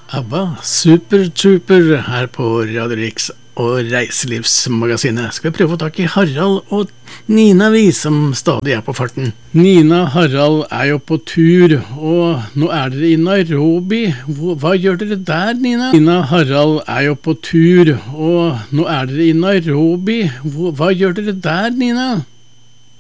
ABBA, Super Trooper her på Radio Riks og Reiselivsmagasinet. Skal vi prøve å få tak i Harald og Nina vi, som stadig er på farten. Nina og Harald er jo på tur, og nå er dere i Nairobi. Hva gjør dere der, Nina? Nina og Harald er jo på tur, og nå er dere i Nairobi. Hva gjør dere der, Nina?